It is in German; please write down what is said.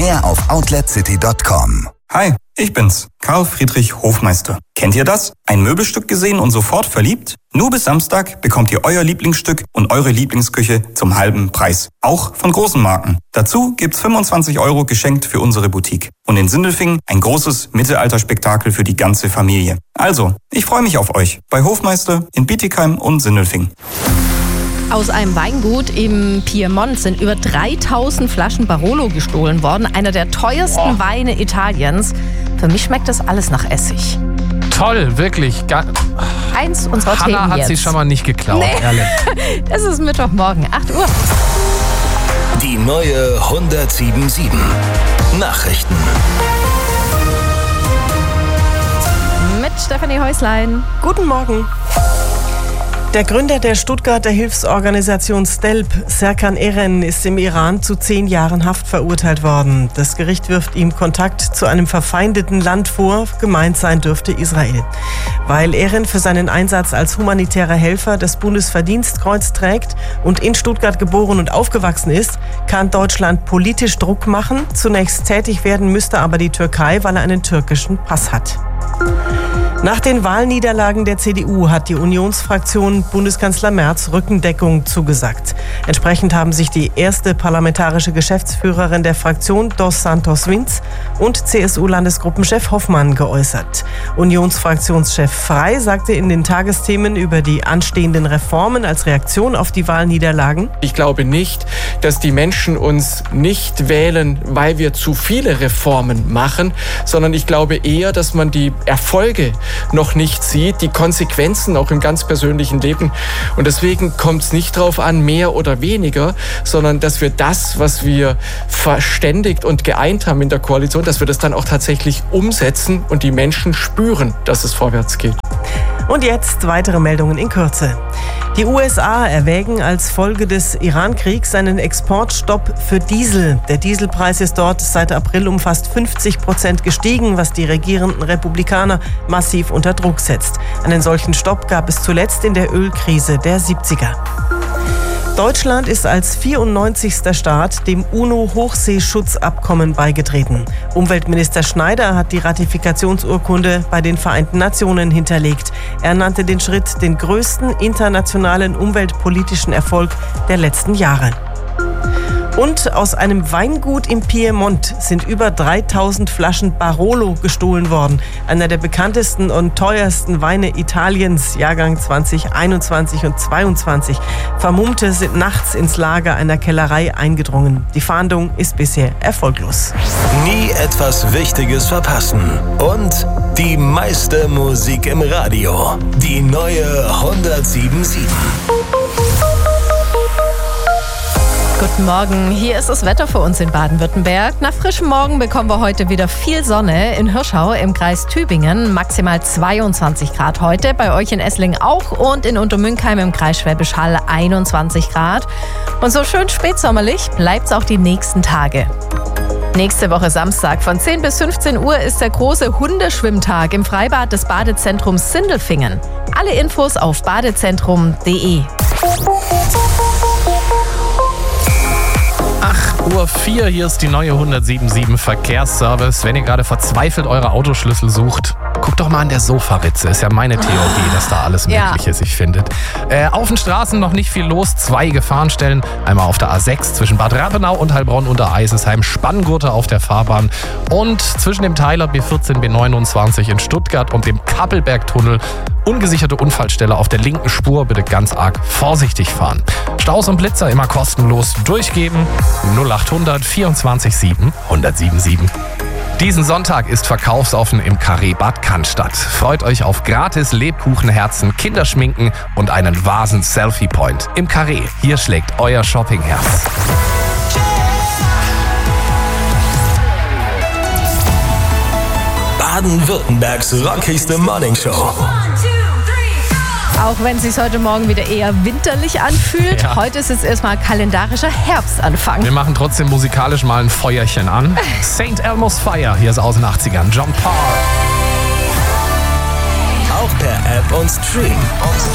Mehr auf outletcity.com. Hi, ich bin's, Karl Friedrich Hofmeister. Kennt ihr das? Ein Möbelstück gesehen und sofort verliebt? Nur bis Samstag bekommt ihr euer Lieblingsstück und eure Lieblingsküche zum halben Preis. Auch von großen Marken. Dazu gibt's 25 € geschenkt für unsere Boutique. Und in Sindelfingen ein großes Mittelalterspektakel für die ganze Familie. Also, ich freue mich auf euch bei Hofmeister in Bietigheim und Sindelfingen. Aus einem Weingut im Piemont sind über 3000 Flaschen Barolo gestohlen worden. Einer der teuersten Weine Italiens. Für mich schmeckt das alles nach Essig. Toll, wirklich. Eins unserer Hanna Themen hat jetzt. sie schon mal nicht geklaut, ehrlich. Es ist Mittwochmorgen, 8 Uhr. Die neue 107.7 Nachrichten. Mit Stefanie Häuslein. Guten Morgen. Der Gründer der Stuttgarter Hilfsorganisation STELP, Serkan Eren, ist im Iran zu 10 Jahren Haft verurteilt worden. Das Gericht wirft ihm Kontakt zu einem verfeindeten Land vor. Gemeint sein dürfte Israel. Weil Eren für seinen Einsatz als humanitärer Helfer das Bundesverdienstkreuz trägt und in Stuttgart geboren und aufgewachsen ist, kann Deutschland politisch Druck machen. Zunächst tätig werden müsste aber die Türkei, weil er einen türkischen Pass hat. Nach den Wahlniederlagen der CDU hat die Unionsfraktion Bundeskanzler Merz Rückendeckung zugesagt. Entsprechend haben sich die erste parlamentarische Geschäftsführerin der Fraktion, Dos Santos Vinz, und CSU-Landesgruppenchef Hoffmann geäußert. Unionsfraktionschef Frey sagte in den Tagesthemen über die anstehenden Reformen als Reaktion auf die Wahlniederlagen: Ich glaube nicht, dass die Menschen uns nicht wählen, weil wir zu viele Reformen machen, sondern ich glaube eher, dass man die Erfolge noch nicht sieht, die Konsequenzen auch im ganz persönlichen Leben. Und deswegen kommt es nicht darauf an, mehr oder weniger, sondern dass wir das, was wir verständigt und geeint haben in der Koalition, dass wir das dann auch tatsächlich umsetzen und die Menschen spüren, dass es vorwärts geht. Und jetzt weitere Meldungen in Kürze. Die USA erwägen als Folge des Iran-Kriegs einen Exportstopp für Diesel. Der Dieselpreis ist dort seit April um fast 50% gestiegen, was die regierenden Republikaner massiv unter Druck setzt. Einen solchen Stopp gab es zuletzt in der Ölkrise der 70er. Deutschland ist als 94. Staat dem UNO-Hochseeschutzabkommen beigetreten. Umweltminister Schneider hat die Ratifikationsurkunde bei den Vereinten Nationen hinterlegt. Er nannte den Schritt den größten internationalen umweltpolitischen Erfolg der letzten Jahre. Und aus einem Weingut im Piemont sind über 3000 Flaschen Barolo gestohlen worden. Einer der bekanntesten und teuersten Weine Italiens, Jahrgang 2021 und 22. Vermummte sind nachts ins Lager einer Kellerei eingedrungen. Die Fahndung ist bisher erfolglos. Nie etwas Wichtiges verpassen. Und die meiste Musik im Radio. Die neue 107.7. Guten Morgen, hier ist das Wetter für uns in Baden-Württemberg. Nach frischem Morgen bekommen wir heute wieder viel Sonne. In Hirschau im Kreis Tübingen maximal 22 Grad heute. Bei euch in Esslingen auch und in Untermünkheim im Kreis Schwäbisch Hall 21 Grad. Und so schön spätsommerlich bleibt es auch die nächsten Tage. Nächste Woche Samstag von 10 bis 15 Uhr ist der große Hundeschwimmtag im Freibad des Badezentrums Sindelfingen. Alle Infos auf badezentrum.de. 8:04 Uhr, hier ist die neue 107.7 Verkehrsservice. Wenn ihr gerade verzweifelt eure Autoschlüssel sucht, guckt doch mal an der Sofaritze. Ist ja meine Theorie, dass da alles Mögliche sich findet. Auf den Straßen noch nicht viel los. 2 Gefahrenstellen. Einmal auf der A6 zwischen Bad Rappenau und Heilbronn unter Eisesheim. Spanngurte auf der Fahrbahn. Und zwischen dem Teiler B14, B29 in Stuttgart und dem Kappelbergtunnel ungesicherte Unfallstelle auf der linken Spur. Bitte ganz arg vorsichtig fahren. Staus und Blitzer immer kostenlos durchgeben. 0800 24 7 107.7. Diesen Sonntag ist verkaufsoffen im Carré Bad Cannstatt. Freut euch auf gratis Lebkuchenherzen, Kinderschminken und einen Vasen-Selfie-Point. Im Carré, hier schlägt euer Shoppingherz. Baden-Württembergs rockigste Morningshow. Auch wenn es sich heute Morgen wieder eher winterlich anfühlt, heute ist es erstmal kalendarischer Herbstanfang. Wir machen trotzdem musikalisch mal ein Feuerchen an. St. Elmo's Fire, hier ist aus den 80ern. John Paul. Auch per App und Stream.